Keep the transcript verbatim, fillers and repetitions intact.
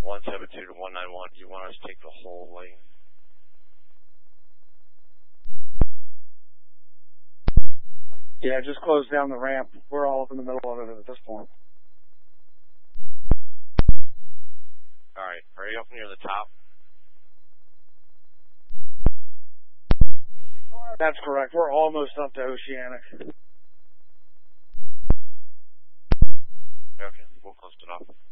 one seven two to one nine one. Do you want us to take the whole lane? Yeah, just close down the ramp. We're all up in the middle of it at this point. All right. Are you up near the top? That's correct. We're almost up to Oceanic. Okay, we'll close it off.